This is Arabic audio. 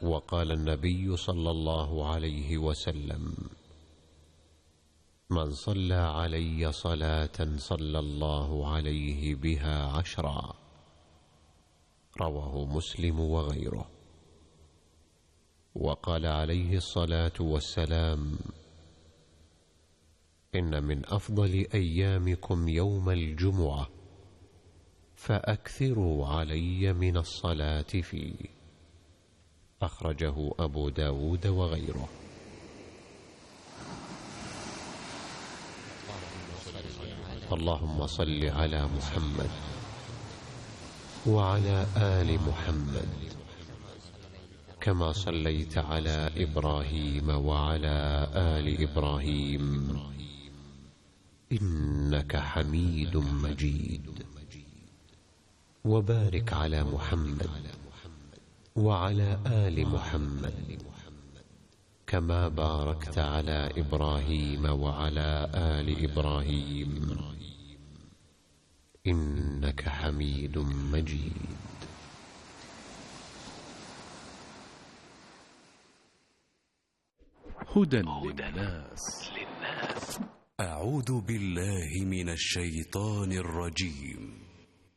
وقال النبي صلى الله عليه وسلم: من صلى علي صلاة صلى الله عليه بها 10. رواه مسلم وغيره. وقال عليه الصلاة والسلام: إن من أفضل أيامكم يوم الجمعة، فأكثروا علي من الصلاة فيه. أخرجه أبو داود وغيره. اللهم صل على محمد وعلى آل محمد كما صليت على إبراهيم وعلى آل إبراهيم إنك حميد مجيد. وبارك على محمد وعلى آل محمد كما باركت على إبراهيم وعلى آل إبراهيم إنك حميد مجيد. هدى للناس. أعوذ بالله من الشيطان الرجيم.